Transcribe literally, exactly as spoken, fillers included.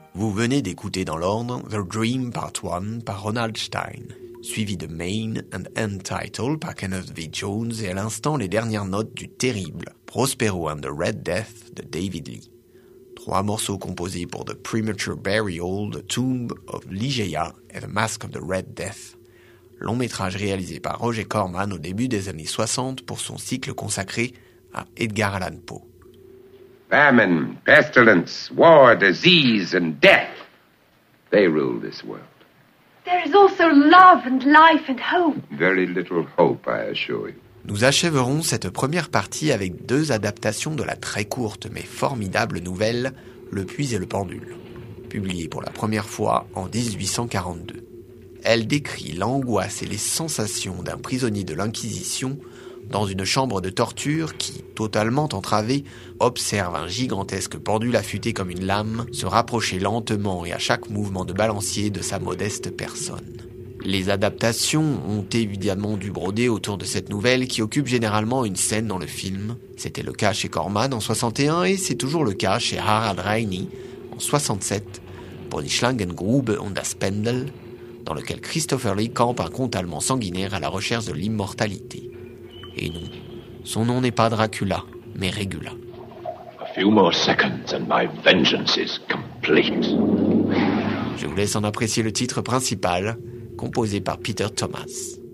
Vous venez d'écouter dans l'ordre The Dream Part un par Ronald Stein, suivi de Main and End Title par Kenneth V. Jones et à l'instant les dernières notes du terrible Prospero and the Red Death de David Lee. Trois morceaux composés pour The Premature Burial, The Tomb of Ligeia et The Mask of the Red Death, long métrage réalisé par Roger Corman au début des années soixante pour son cycle consacré à Edgar Allan Poe. Famine, pestilence, war, disease, and death. They rule this world. There is also love and life and hope. Very little hope, I assure you. Nous achèverons cette première partie avec deux adaptations de la très courte mais formidable nouvelle Le Puits et le Pendule, publiée pour la première fois en dix-huit cent quarante-deux. Elle décrit l'angoisse et les sensations d'un prisonnier de l'Inquisition dans une chambre de torture qui, totalement entravé, observe un gigantesque pendule affûté comme une lame se rapprocher lentement et à chaque mouvement de balancier de sa modeste personne. Les adaptations ont évidemment dû broder autour de cette nouvelle qui occupe généralement une scène dans le film. C'était le cas chez Corman en soixante et un et c'est toujours le cas chez Harald Reini en soixante-sept pour Die Schlangengrube und das Pendel, dans lequel Christopher Lee campe un comte allemand sanguinaire à la recherche de l'immortalité. Et non, son nom n'est pas Dracula, mais Regula. A few more seconds and my vengeance is complete. Je vous laisse en apprécier le titre principal, composé par Peter Thomas.